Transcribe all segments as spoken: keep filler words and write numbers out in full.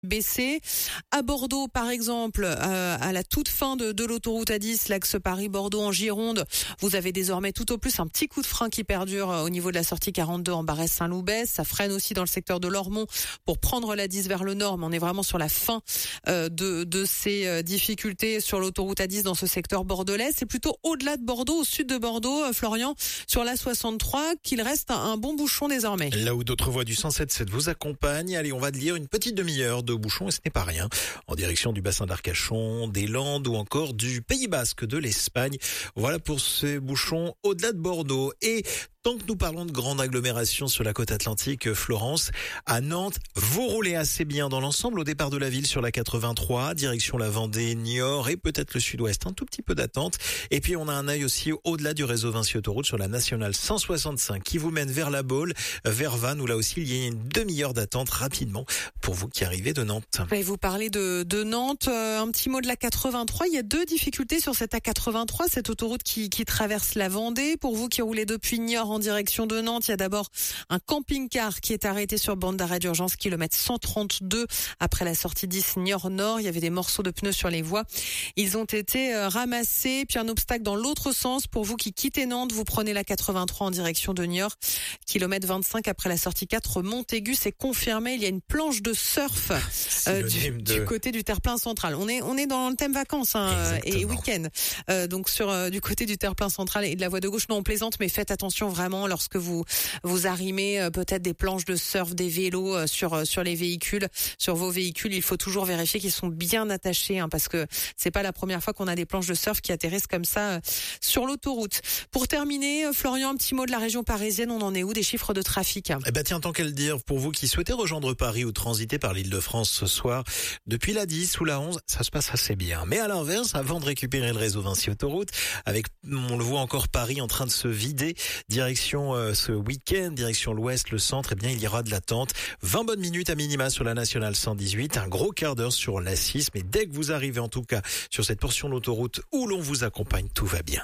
baissé. À Bordeaux, par exemple, euh, à la toute fin de, de l'autoroute A dix, l'axe Paris-Bordeaux en Gironde, vous avez désormais tout au plus un petit coup de frein qui perdure au niveau de la sortie quarante-deux en Barès-Saint-Loubès. Ça freine aussi dans le secteur de Lormont pour prendre la dix vers le nord, mais on est vraiment sur la fin euh, de, de ces euh, difficultés sur l'autoroute A dix dans ce secteur bordelais. C'est plutôt au-delà de Bordeaux, au sud de Bordeaux, euh, Florian, sur la soixante-trois, qu'il reste un, un bon bouchon désormais. Là où d'autres voies du cent sept sept vous accompagnent, allez, on va lire une petite demi-heure de bouchons et ce n'est pas rien. En direction du bassin d'Arcachon, des Landes ou encore du Pays Basque de l'Espagne. Voilà pour ces bouchons au-delà de Bordeaux. Et tant que nous parlons de grande agglomération sur la côte atlantique, Florence, à Nantes, vous roulez assez bien dans l'ensemble au départ de la ville sur la quatre-vingt-trois, direction la Vendée, Niort et peut-être le sud-ouest. Un tout petit peu d'attente. Et puis on a un œil aussi au-delà du réseau Vinci Autoroute sur la nationale cent soixante-cinq qui vous mène vers La Baule, vers Vannes où là aussi il y a une demi-heure d'attente rapidement pour vous qui arrivez de Nantes. Et vous parlez de, de Nantes, euh, un petit mot de la quatre-vingt-trois. Il y a deux difficultés sur cette A quatre-vingt-trois, cette autoroute qui, qui traverse la Vendée. Pour vous qui roulez depuis Niort en direction de Nantes, il y a d'abord un camping-car qui est arrêté sur bande d'arrêt d'urgence, kilomètre cent trente-deux après la sortie dix Niort-Nord. Il y avait des morceaux de pneus sur les voies. Ils ont été euh, ramassés. Puis un obstacle dans l'autre sens. Pour vous qui quittez Nantes, vous prenez la quatre-vingt-trois en direction de Niort, kilomètre vingt-cinq après la sortie quatre Montaigu. C'est confirmé, il y a une planche de surf euh, du, de... du côté du terre-plein central. On est on est dans le thème vacances hein, et week-end. Euh, donc sur euh, du côté du terre-plein central et de la voie de gauche. Non, on plaisante, mais faites attention vraiment lorsque vous vous arrimez euh, peut-être des planches de surf, des vélos euh, sur euh, sur les véhicules, sur vos véhicules. Il faut toujours vérifier qu'ils sont bien attachés hein, parce que c'est pas la première fois qu'on a des planches de surf qui atterrissent comme ça euh, sur l'autoroute. Pour terminer, euh, Florian, un petit mot de la région parisienne. On en est où des chiffres de trafic? Eh ben tiens, tant qu'à le dire, pour vous qui souhaitez rejoindre Paris ou transiter par l'Île-de-France ce soir, depuis la dix ou la onze, ça se passe assez bien. Mais à l'inverse, avant de récupérer le réseau Vinci Autoroute, avec, on le voit encore, Paris en train de se vider, direction euh, ce week-end, direction l'ouest, le centre, eh bien il y aura de l'attente. vingt bonnes minutes à minima sur la nationale cent dix-huit, un gros quart d'heure sur la six, mais dès que vous arrivez en tout cas sur cette portion d'autoroute où l'on vous accompagne, tout va bien.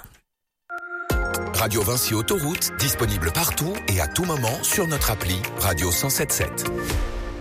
Radio Vinci Autoroute, disponible partout et à tout moment sur notre appli Radio cent sept sept.